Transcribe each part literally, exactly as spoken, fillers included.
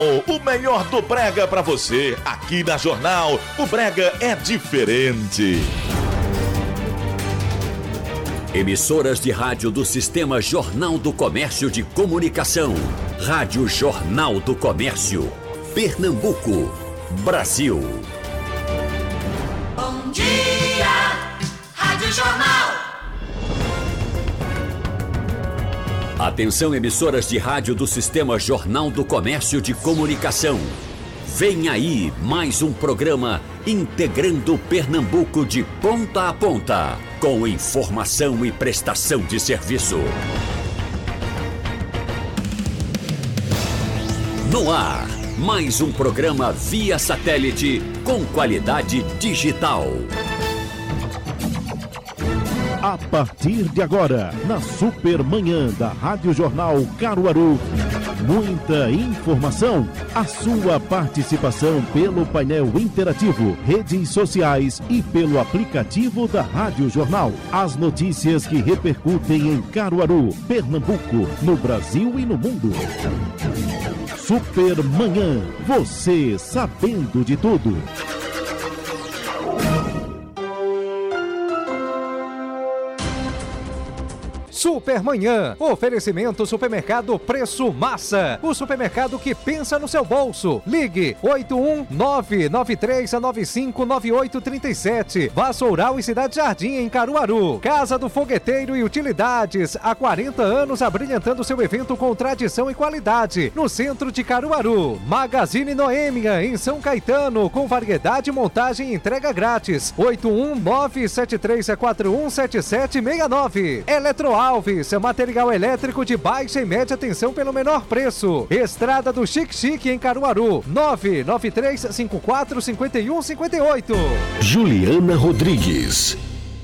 O melhor do brega pra você. Aqui na Jornal, o brega é diferente. Emissoras de rádio do Sistema Jornal do Comércio de Comunicação. Rádio Jornal do Comércio. Pernambuco, Brasil. Bom dia, Rádio Jornal. Atenção, emissoras de rádio do Sistema Jornal do Comércio de Comunicação. Vem aí mais um programa integrando Pernambuco de ponta a ponta, com informação e prestação de serviço. No ar, mais um programa via satélite com qualidade digital. A partir de agora, na Supermanhã da Rádio Jornal Caruaru, muita informação, a sua participação pelo painel interativo, redes sociais e pelo aplicativo da Rádio Jornal. As notícias que repercutem em Caruaru, Pernambuco, no Brasil e no mundo. Supermanhã, você sabendo de tudo. Supermanhã, oferecimento Supermercado Preço Massa, o supermercado que pensa no seu bolso. Ligue oito um nove nove três nove cinco nove oito três sete. Vassoural e Cidade Jardim em Caruaru. Casa do Fogueteiro e Utilidades, há quarenta anos abrilhantando seu evento com tradição e qualidade, no centro de Caruaru. Magazine Noêmia em São Caetano, com variedade, montagem e entrega grátis. oito um nove sete três quatro um sete sete seis nove. Eletroal Alves, material elétrico de baixa e média tensão pelo menor preço. Estrada do Chique Chique em Caruaru, nove nove três cinco quatro cinco um cinco oito. Juliana Rodrigues.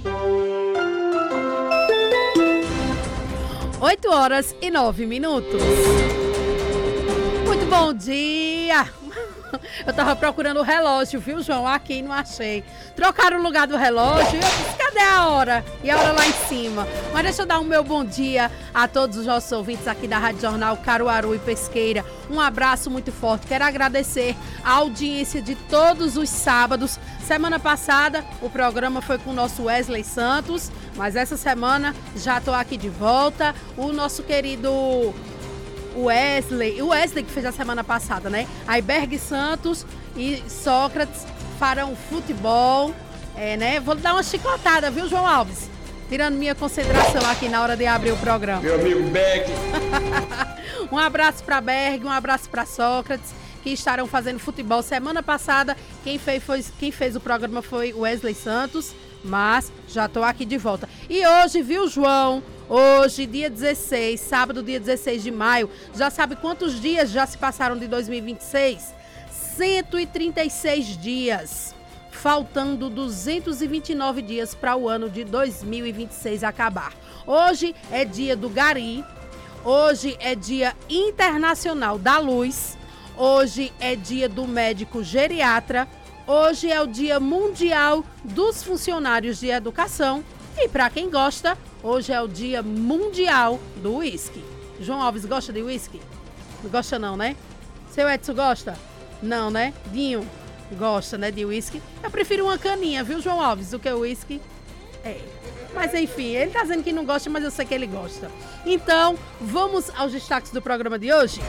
oito horas e nove minutos. Muito bom dia! Eu tava procurando o relógio, viu, João? Aqui não achei. Trocaram o lugar do relógio. Eu disse, cadê a hora? E a hora lá em cima. Mas deixa eu dar um meu bom dia a todos os nossos ouvintes aqui da Rádio Jornal Caruaru e Pesqueira. Um abraço muito forte. Quero agradecer a audiência de todos os sábados. Semana passada o programa foi com o nosso Wesley Santos, mas essa semana já tô aqui de volta. O nosso querido... O Wesley, o Wesley que fez a semana passada, né? Aí Berg Santos e Sócrates farão futebol, é, né? Vou dar uma chicotada, viu, João Alves? Tirando minha concentração aqui na hora de abrir o programa. Meu amigo Berg. Um abraço para Berg, um abraço para Sócrates, que estarão fazendo futebol. Semana passada, quem fez, foi, quem fez o programa foi o Wesley Santos, mas já tô aqui de volta. E hoje, viu, João? Hoje, dia dezesseis, sábado, dia dezesseis de maio, já sabe quantos dias já se passaram de dois mil e vinte e seis? cento e trinta e seis dias, faltando duzentos e vinte e nove dias para o ano de dois mil e vinte e seis acabar. Hoje é dia do Gari, hoje é dia internacional da luz, hoje é dia do médico geriatra, hoje é o dia mundial dos funcionários de educação e, para quem gosta, hoje é o dia mundial do uísque. João Alves gosta de uísque? Não gosta não, né? Seu Edson gosta? Não, né? Dinho gosta, né, de uísque? Eu prefiro uma caninha, viu, João Alves, do que o uísque. É. Mas enfim, ele tá dizendo que não gosta, mas eu sei que ele gosta. Então, vamos aos destaques do programa de hoje?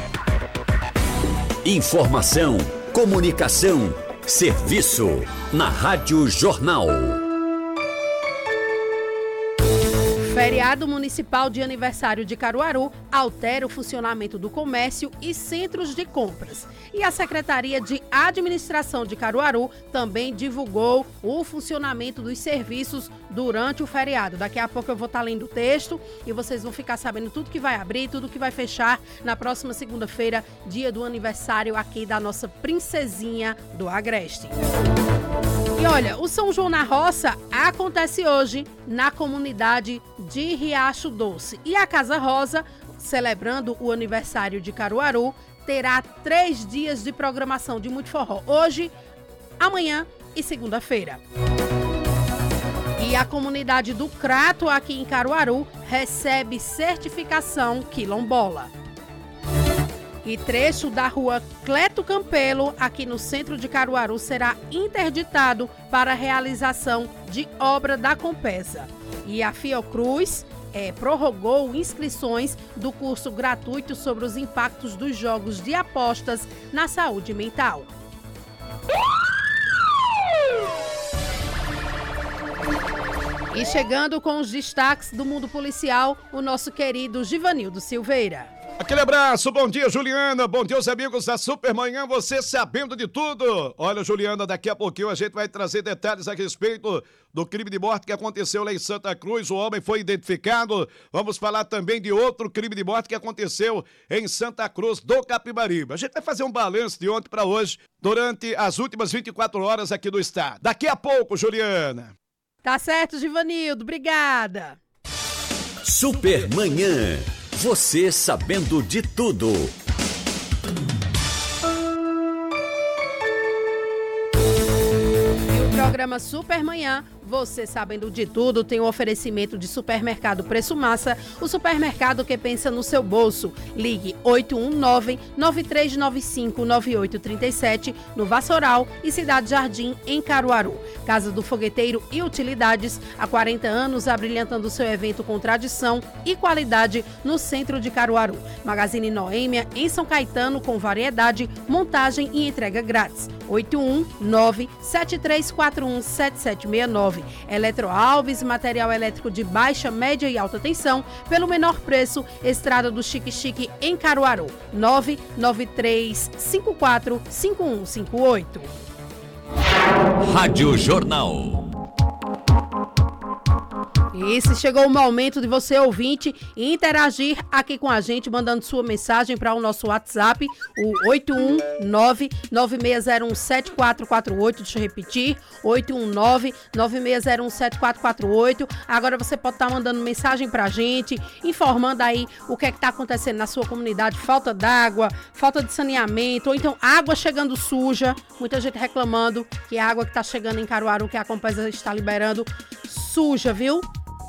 Informação, comunicação, serviço na Rádio Jornal. Feriado municipal de aniversário de Caruaru altera o funcionamento do comércio e centros de compras. E a Secretaria de Administração de Caruaru também divulgou o funcionamento dos serviços durante o feriado. Daqui a pouco eu vou estar lendo o texto e vocês vão ficar sabendo tudo que vai abrir, tudo que vai fechar na próxima segunda-feira, dia do aniversário aqui da nossa princesinha do Agreste. E olha, o São João na Roça acontece hoje na comunidade de Riacho Doce. E a Casa Rosa, celebrando o aniversário de Caruaru, terá três dias de programação de muito forró. Hoje, amanhã e segunda-feira. E a comunidade do Crato, aqui em Caruaru, recebe certificação quilombola. E trecho da rua Cleto Campelo, aqui no centro de Caruaru, será interditado para a realização de obra da Compesa. E a Fiocruz é, prorrogou inscrições do curso gratuito sobre os impactos dos jogos de apostas na saúde mental. E chegando com os destaques do mundo policial, o nosso querido Givanildo Silveira. Aquele abraço, bom dia, Juliana, bom dia, os amigos da Supermanhã, você sabendo de tudo. Olha, Juliana, daqui a pouquinho a gente vai trazer detalhes a respeito do crime de morte que aconteceu lá em Santa Cruz, o homem foi identificado. Vamos falar também de outro crime de morte que aconteceu em Santa Cruz do Capibaribe. A gente vai fazer um balanço de ontem para hoje, durante as últimas vinte e quatro horas aqui do estado. Daqui a pouco, Juliana. Tá certo, Givanildo, obrigada. Supermanhã. Você sabendo de tudo. E o programa Supermanhã, você sabendo de tudo, tem o um oferecimento de Supermercado Preço Massa, o supermercado que pensa no seu bolso. Ligue oito um nove, nove três nove cinco, nove oito três sete no Vassoural e Cidade Jardim, em Caruaru. Casa do Fogueteiro e Utilidades, há quarenta anos abrilhantando seu evento com tradição e qualidade no centro de Caruaru. Magazine Noêmia, em São Caetano, com variedade, montagem e entrega grátis. oito um nove, sete três quatro um, sete sete seis nove. Eletro Alves, material elétrico de baixa, média e alta tensão, pelo menor preço, Estrada do Chique Chique, em Caruaru. nove nove três cinco quatro cinco um cinco oito. Rádio Jornal. Esse chegou o momento de você, ouvinte, interagir aqui com a gente, mandando sua mensagem para o nosso WhatsApp, o oito um nove, nove seis zero um, sete quatro quatro oito, deixa eu repetir, oito um nove, nove seis zero um, sete quatro quatro oito. Agora você pode estar mandando mensagem para a gente, informando aí o que é que está acontecendo na sua comunidade, falta d'água, falta de saneamento, ou então água chegando suja, muita gente reclamando que a água que está chegando em Caruaru, que a Compesa está liberando, suja, viu?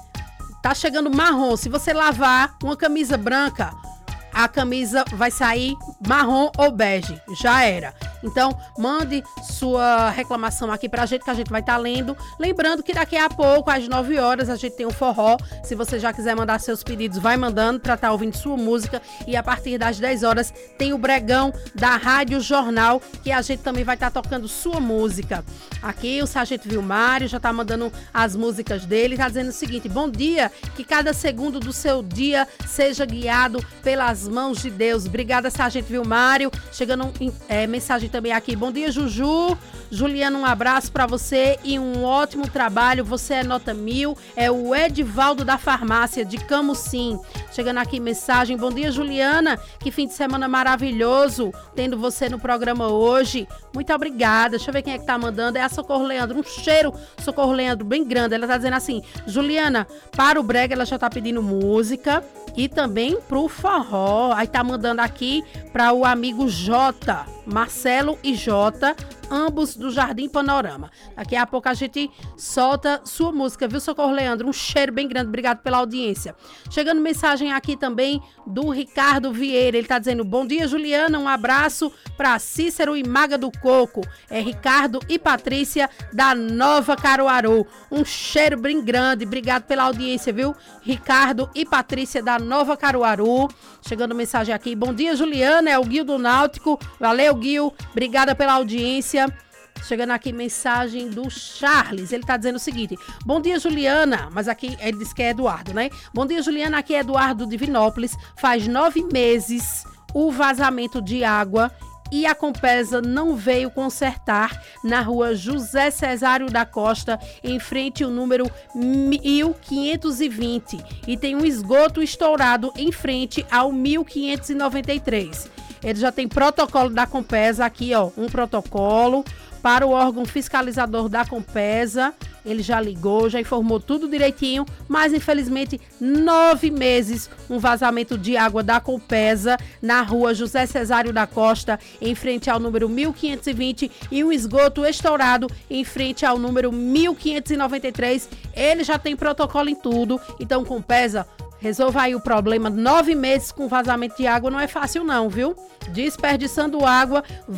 Tá chegando marrom. Se você lavar uma camisa branca, a camisa vai sair marrom ou bege. Já era. Então, mande sua reclamação aqui pra gente, que a gente vai estar tá lendo. Lembrando que daqui a pouco, às nove horas, a gente tem um forró. Se você já quiser mandar seus pedidos, vai mandando pra estar tá ouvindo sua música. E a partir das dez horas, tem o Bregão da Rádio Jornal, que a gente também vai estar tá tocando sua música. Aqui o Sargento Vilmário já tá mandando as músicas dele. Tá dizendo o seguinte: bom dia, que cada segundo do seu dia seja guiado pelas mãos de Deus. Obrigada, Sargento Vilmário. Chegando é, mensagem também aqui. Bom dia, Juju. Juliana, um abraço pra você e um ótimo trabalho. Você é nota mil. É o Edivaldo da Farmácia de Camusim. Chegando aqui mensagem. Bom dia, Juliana. Que fim de semana maravilhoso tendo você no programa hoje. Muito obrigada. Deixa eu ver quem é que tá mandando. É a Socorro Leandro. Um cheiro, Socorro Leandro, bem grande. Ela tá dizendo assim: Juliana, para o brega, ela já tá pedindo música e também pro forró. Aí tá mandando aqui para o amigo Jota, Marcelo e Jota, ambos do Jardim Panorama. Daqui a pouco a gente solta sua música, viu, Socorro Leandro? Um cheiro bem grande, obrigado pela audiência. Chegando mensagem aqui também do Ricardo Vieira, ele tá dizendo: bom dia, Juliana, um abraço para Cícero e Maga do Coco. É Ricardo e Patrícia da Nova Caruaru. Um cheiro bem grande, obrigado pela audiência, viu? Ricardo e Patrícia da Nova Caruaru. Chegando mensagem aqui: bom dia, Juliana, é o Guil do Náutico. Valeu, Guil, obrigada pela audiência. Chegando aqui mensagem do Charles, ele tá dizendo o seguinte: bom dia, Juliana, mas aqui ele diz que é Eduardo, né? Bom dia, Juliana, aqui é Eduardo de Divinópolis. Faz nove meses o vazamento de água e a Compesa não veio consertar na rua José Cesário da Costa, em frente ao número mil quinhentos e vinte, e tem um esgoto estourado em frente ao mil quinhentos e noventa e três. Ele já tem protocolo da Compesa aqui, ó, um protocolo para o órgão fiscalizador da Compesa. Ele já ligou, já informou tudo direitinho, mas infelizmente nove meses um vazamento de água da Compesa na rua José Cesário da Costa, em frente ao número mil quinhentos e vinte, e um esgoto estourado em frente ao número mil quinhentos e noventa e três. Ele já tem protocolo em tudo, então Compesa, Resolva aí o problema. Nove meses com vazamento de água não é fácil não, viu? Desperdiçando água